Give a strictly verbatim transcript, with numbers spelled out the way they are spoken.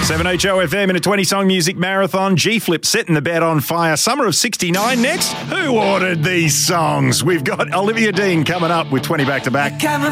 seven H O F M in a twenty-song music marathon. G-Flip setting the bed on fire. Summer of sixty-nine next. Who ordered these songs? We've got Olivia Dean coming up with twenty back-to-back.